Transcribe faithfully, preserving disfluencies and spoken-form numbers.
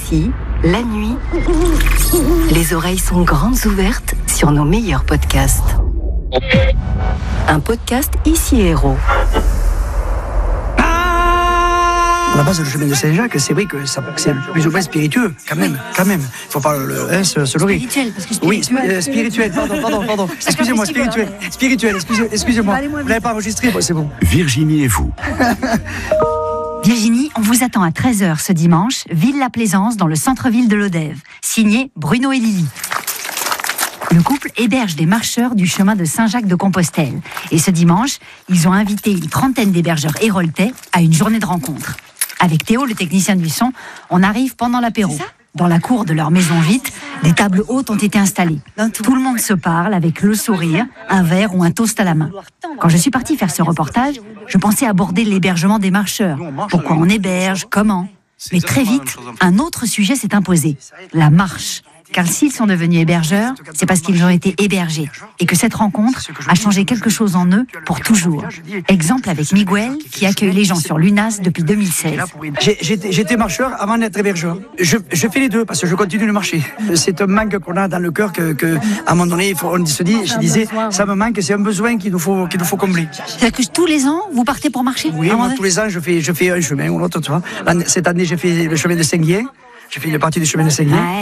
Ici, la nuit, les oreilles sont grandes ouvertes sur nos meilleurs podcasts. Un podcast Ici Héros. À la base, le chemin de Saint-Jacques, c'est vrai que ça, c'est plus ou moins spiritueux, quand même, quand même. Il faut pas le, hein, se, se leurrer. Spirituel, parce que spirituel. Oui, euh, spirituel, pardon, pardon, pardon. Excusez-moi, spirituel, spirituel, excusez, excusez-moi. Vous l'avez pas enregistré, bon, c'est bon. Virginie et vous. Virginie, on vous attend à treize heures ce dimanche, Ville-la-Plaisance, dans le centre-ville de Lodève. Signé Bruno et Lily. Le couple héberge des marcheurs du chemin de Saint-Jacques-de-Compostelle. Et ce dimanche, ils ont invité une trentaine d'hébergeurs héroltais à une journée de rencontre. Avec Théo, le technicien du son, on arrive pendant l'apéro. Dans la cour de leur maison vite, des tables hautes ont été installées. Tout le monde se parle avec le sourire, un verre ou un toast à la main. Quand je suis partie faire ce reportage, je pensais aborder l'hébergement des marcheurs. Pourquoi on héberge, comment ? Mais très vite, un autre sujet s'est imposé, la marche. Car s'ils sont devenus hébergeurs, c'est parce qu'ils ont été hébergés et que cette rencontre a changé quelque chose en eux pour toujours. Exemple avec Miguel, qui accueille les gens sur l'UNAS depuis deux mille seize. J'ai, j'étais, j'étais marcheur avant d'être hébergeur. Je, je fais les deux parce que je continue de marcher. C'est un manque qu'on a dans le cœur que, que à un moment donné, il faut, on se dit, je disais, ça me manque, c'est un besoin qu'il nous faut, qu'il nous faut combler. C'est-à-dire que tous les ans, vous partez pour marcher ? Oui, moi, tous les ans, je fais, je fais un chemin ou l'autre, tu vois. Cette année, j'ai fait le chemin de Saint-Guyen. J'ai fait une partie du chemin de Saint-Guyen.